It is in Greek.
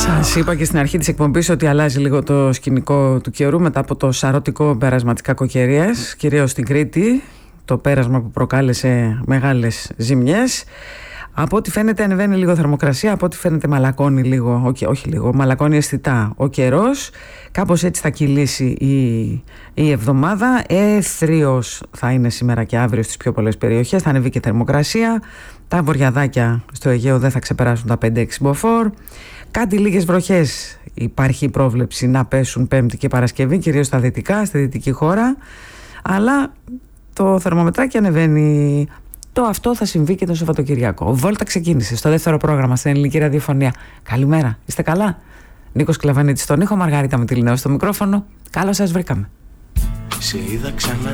Σας είπα και στην αρχή της εκπομπής ότι αλλάζει λίγο το σκηνικό του καιρού μετά από το σαρωτικό πέρασμα της κακοκαιρίας, κυρίως στην Κρήτη, το πέρασμα που προκάλεσε μεγάλες ζημιές. Από ό,τι φαίνεται ανεβαίνει λίγο θερμοκρασία, από ό,τι φαίνεται μαλακώνει λίγο, όχι λίγο, μαλακώνει αισθητά ο καιρός. Κάπως έτσι θα κυλήσει η εβδομάδα. Έθριος θα είναι σήμερα και αύριο στις πιο πολλές περιοχές, θα ανεβεί και θερμοκρασία. Τα βορειαδάκια στο Αιγαίο δεν θα ξεπεράσουν τα 5-6 μποφόρ. Κάτι λίγες βροχές υπάρχει η πρόβλεψη να πέσουν Πέμπτη και Παρασκευή, κυρίως στα δυτικά, στη δυτική χώρα. Αλλά το θερμομετράκι ανεβαίνει. Το αυτό θα συμβεί και το Σαββατοκυριακό. Ο Βόλτα ξεκίνησε στο δεύτερο πρόγραμμα στην Ελληνική Ραδιοφωνία. Καλημέρα, είστε καλά? Νίκος Κλαβανίτης στον ήχο, Μαργαρίτα Μητυλινέου στο μικρόφωνο. Καλώς σας βρήκαμε. Σε είδα ξανά.